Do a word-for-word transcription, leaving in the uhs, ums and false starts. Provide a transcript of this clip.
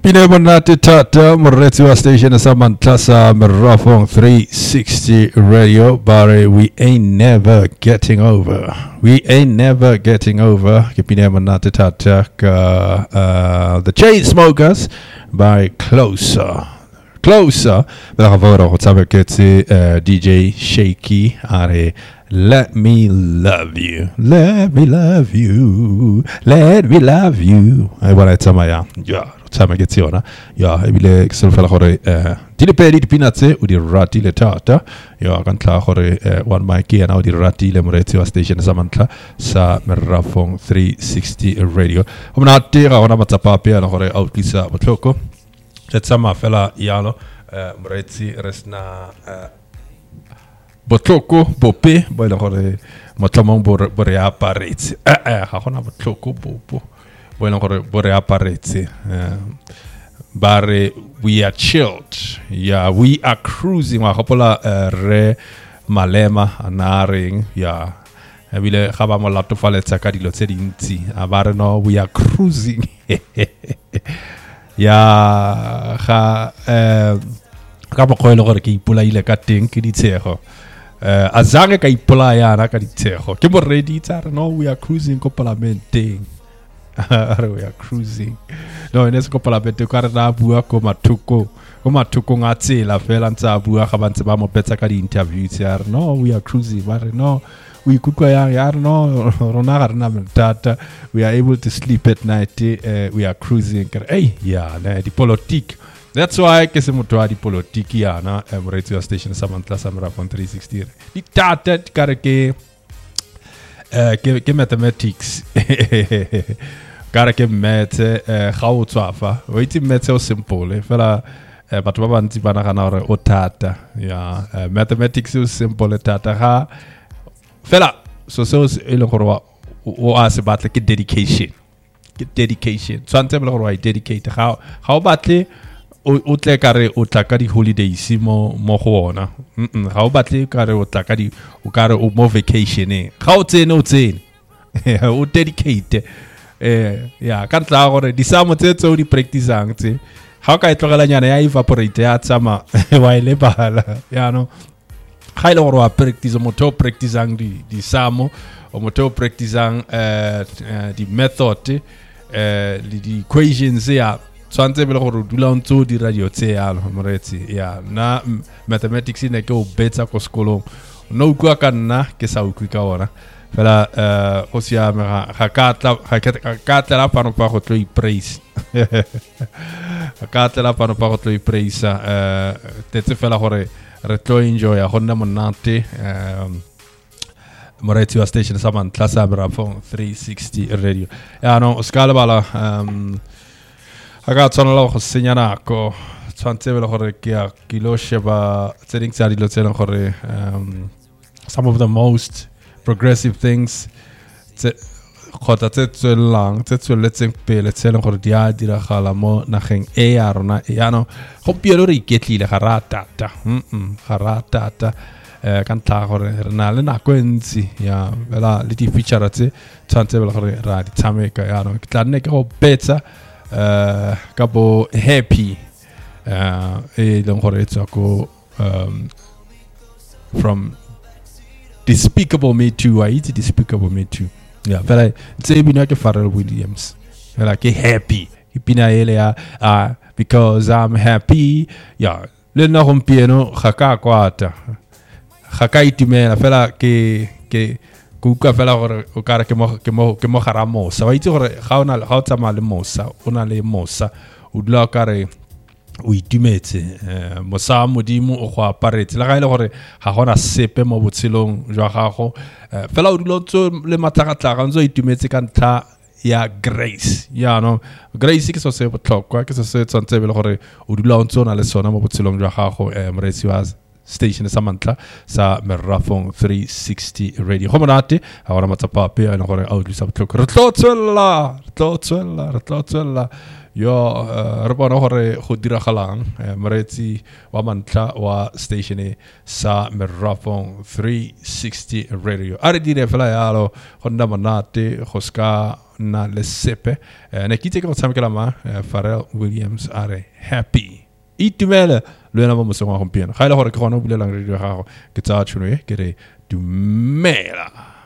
Pine monate tata Moretti wa station sa Mantlasa Merafong three sixty radio. Bare we ain't never getting over. We ain't never getting over. Pine monate tata uh, the Chainsmokers by Closer. Closer. Bravo, uh, D J Shaky are Let Me Love You. Let me love you. Let me love you. I want to tell my yeah. Sama geziona ja ebile ksel fela hore eh dile pedi di pinatse u di rati le tata ja kan kla hore one mic ya na u di rati le Moretti wa station sa mantla sa Merafong three sixty radio omna tira ona matsapa pe na hore outlisa botloko tsama fela yalo Moretti resna botloko bope bo le hore motlamong bo bo re aparetse eh eh ha gona botloko bopo bueno bore aparetse bare we are chilled yeah we are cruising wa hopola re malema anaring yeah ebile ga ba mo lato faletsa ka dilo tse dintsi a bare no we are cruising ya ga eh ka bo go ile gore ke ipula ile ka teng ke ditshego eh azange ka ipula yana ka ditshego ke mo ready tsa no we are cruising ko parlamenteng we are cruising no ines ko parlamente ka rena bua ko matuko ko matuko nga tsela fela ntsa bua ga bantse ba mo petsa ka di interviews ya no we are cruising but no we kukwa ya ya no rona ga rena tata we are able to sleep at night uh, we are cruising hey yeah na di politique that's why ke se motho a di politique ya na Moretti wa station sa Mantla sa Merafong three sixty di tata ka re ke Uh, ke, ke mathematics kare ke math ga o tswafa o itse math o simple fela batho ba bantsi ba nagana gore o thata ya mathematics o simple tata ga fela so so e le gore o a se batle ke dedication ke dedication tsantse le gore wa dedicate ga ga o batle o tle kare o tla ka di holidays mo mo go ona ga o batle kare o tla ka di o kare o mo vacation ga o tsene o tsene o dedicate eh ya ka tla gore di samo tse tse o di practiceang tse ga ka itlogela nyana ya evaporate ya tsama wa ile bala ya no ga ile gore wa practice mo to practiceang di di samo o mo to practiceang eh di method eh di equations ya tsantse bele gore dula ntso di radio tse ya Moretti ya na mathematics ne ke o betsa ko sekolong no kwa ka nna ke sa ukwi ka ona fela eh o sia ga ka tla ga ka tla pa no pa go tlo i praise ka tla pa no pa go tlo i praise eh tetse fela gore re tlo enjoy ya gonna monate eh Moretti wa station sa Mantla sa Merafong three sixty radio ya no skala bala um aga tsona la go senya nako tsantse bele gore ke a kilo sheba tseding tsa dilo tsena gore um some of the most progressive things tse khota tse tselang tse tsweletseng pele tsena gore dia dira gala mo nageng e ya rona ya no go pielo re iketlile ga ratata mm ga ratata eh kan tla gore re na le nako entsi ya bela le di feature tse tsantse bele gore ra di tshameka ya no ke tla nne ke go betsa uh kabo happy uh e leng gore etsa ko um from Despicable Me Too I eat Despicable Me Too yeah but tse bina ke Pharrell Williams like ke happy ipina ele ya uh, because I'm happy yeah le na gompieno ga ka kwata ga ka itumela fela ke ke kuka fela gore o kare ke mo ke mo ke mo gara mosa wa itse gore ga ona ga o tsama le mosa o na le mosa o dula kare o itumetse mosa modimo o go aparetse la ga ile gore ga gona sepe mo botshelong jwa gago fela o dula tso le matlhagatlaga ntse o itumetse ka ntla ya grace ya no grace ke so se botlhokwa ke so se tsantse bele gore o dula o ntse o na le sona mo botshelong jwa gago Moretti wa station sa Mantla sa Merafong three sixty radio go monate a ona matsapa pe a gore a utlwisa botlhoko re tlo tswella re tlo tswella re tlo tswella yo re bona gore go diragalang Moretti wa Mantla wa station sa Merafong three sixty radio a re dire fela yalo go nna monate go ska na le sepe. Na kite ko tsam kala ma Pharrell Williams are happy. Itumele le na mo songa hompian. Khaila hore ko no bule lang re ga go ke tsa tshunu e ke re dumela.